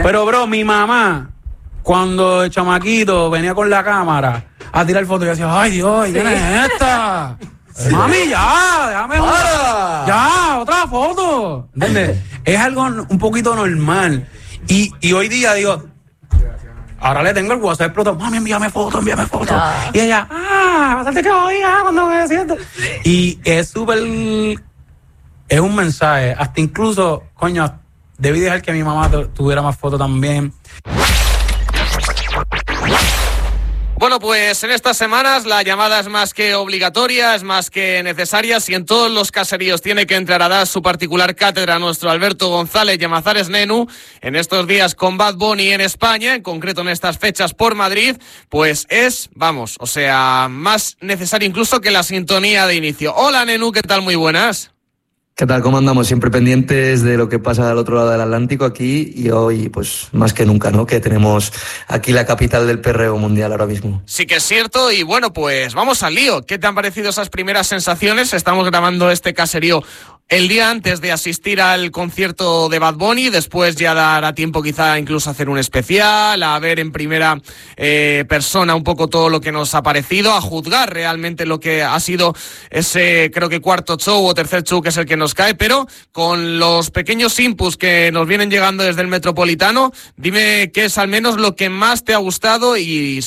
Pero, bro, mi mamá, cuando el chamaquito venía con la cámara a tirar fotos, yo decía, ay, Dios, ¿quién es esta? Mami, ya, déjame ya, otra foto. ¿Entiendes? Es algo un poquito normal. Y hoy día digo, ahora le tengo el WhatsApp explotado, mami, envíame fotos. Y ella, bastante que oiga cuando me siento. Y es súper, es un mensaje. Hasta incluso, coño, debí dejar que mi mamá tuviera más fotos también. Bueno, pues en estas semanas la llamada es más que obligatoria, es más que necesaria. Si en todos los caseríos tiene que entrar a dar su particular cátedra nuestro Alberto González Llamazares Nenu, en estos días con Bad Bunny en España, en concreto en estas fechas por Madrid, pues es, vamos, o sea, más necesario incluso que la sintonía de inicio. Hola Nenu, ¿qué tal? Muy buenas. ¿Qué tal? ¿Cómo andamos? Siempre pendientes de lo que pasa al otro lado del Atlántico aquí y hoy, pues más que nunca, ¿no? Que tenemos aquí la capital del perreo mundial ahora mismo. Sí que es cierto y bueno, pues vamos al lío. ¿Qué te han parecido esas primeras sensaciones? Estamos grabando este caserío el día antes de asistir al concierto de Bad Bunny, después ya dará tiempo quizá incluso a hacer un especial, a ver en primera persona un poco todo lo que nos ha parecido, a juzgar realmente lo que ha sido ese, creo que cuarto show o tercer show que es el que nos cae, pero con los pequeños inputs que nos vienen llegando desde el Metropolitano, dime qué es al menos lo que más te ha gustado y